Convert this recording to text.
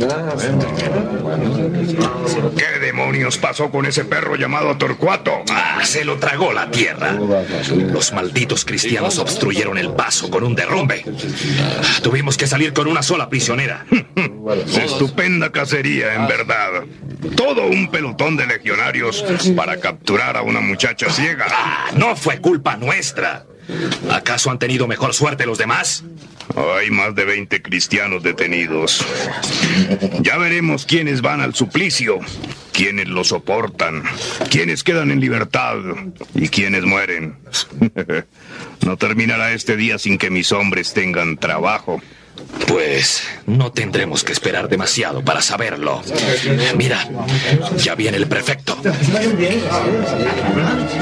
¿Qué demonios pasó con ese perro llamado Torcuato? Se lo tragó la tierra. Los malditos cristianos obstruyeron el paso con un derrumbe. Tuvimos que salir con una sola prisionera. Estupenda cacería, en verdad. Todo un pelotón de legionarios para capturar a una muchacha ciega. No fue culpa nuestra. ¿Acaso han tenido mejor suerte los demás? Hay más de 20 cristianos detenidos. Ya veremos quiénes van al suplicio, quiénes lo soportan, quiénes quedan en libertad y quiénes mueren. No terminará este día sin que mis hombres tengan trabajo. Pues no tendremos que esperar demasiado para saberlo. Mira, ya viene el prefecto.